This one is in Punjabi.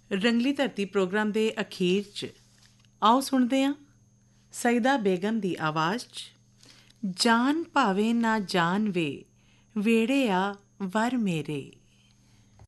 ਰੰਗਲੀ ਧਰਤੀ ਪ੍ਰੋਗਰਾਮ ਦੇ ਅਖੀਰ 'ਚ ਆਓ ਸੁਣਦੇ ਹਾਂ ਸਈਦਾ ਬੇਗਮ ਦੀ ਆਵਾਜ਼ 'ਚ ਜਾਨ ਭਾਵੇਂ ਨਾ ਜਾਨ ਵੇ ਵੇੜੇ ਆ ਵਰ ਮੇਰੇ।